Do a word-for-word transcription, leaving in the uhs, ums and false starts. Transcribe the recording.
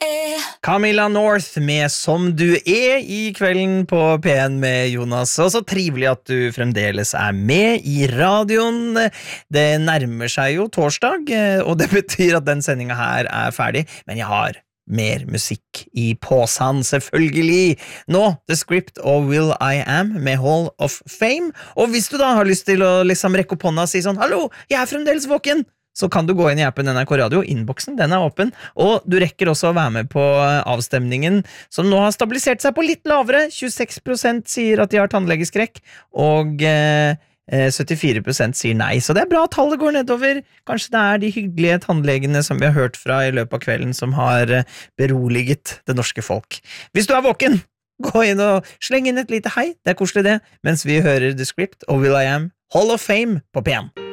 Camilla North med Som du er i kvelden på P en med Jonas. Og så trivelig at du fremdeles er med i radioen. Det nærmer seg jo torsdag, og det betyr at den sendingen her er ferdig. Men jeg har mer musikk i påsen, selvfølgelig. Nå, The Script og Will I Am med Hall of Fame. Og hvis du da har lyst til å liksom rekke opp hånda og si sånn, hallo, jeg er fremdeles våken, så kan du gå inn i appen N R K Radio, innboksen, den er åpen, og du rekker også å være med på avstemningen, som nå har stabilisert seg på litt lavere. tjueseks prosent sier at de har tannlegeskrekk, og eh, syttifire prosent sier nei, så det er bra at tallet går nedover. Kanskje det er de hyggelige tannlegene som vi har hørt fra i løpet av kvelden, som har beroliget det norske folk. Hvis du er våken, gå inn og sleng inn et lite hei, det er koselig det, mens vi hører The Script og Will I Am, Hall of Fame på P en.